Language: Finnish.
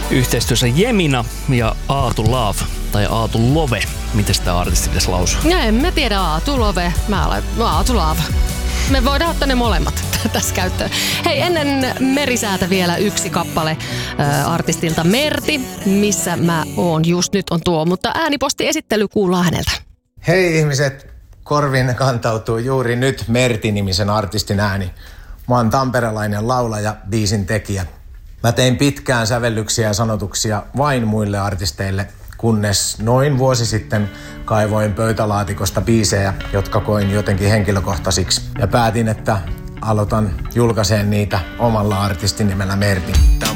yhteistyössä Jemina ja Aatu Love, tai Aatu Love. Miten sitä artisti pitäisi lausua? Ja en mä tiedä, Aatu Love. Aatu Love. Me voidaan ottaa ne molemmat tässä käyttöön. Hei, ennen Merisäätä vielä yksi kappale artistilta Merti. Missä mä oon just nyt on tuo, mutta äänipostiesittely kuullaan häneltä. Hei ihmiset, korviin kantautuu juuri nyt Merti-nimisen artistin ääni. Mä oon tamperelainen laulaja, biisin tekijä. Mä tein pitkään sävellyksiä ja sanotuksia vain muille artisteille, kunnes noin vuosi sitten kaivoin pöytälaatikosta biisejä, jotka koin jotenkin henkilökohtaisiksi. Ja päätin, että aloitan julkaiseen niitä omalla artistin nimellä Merti.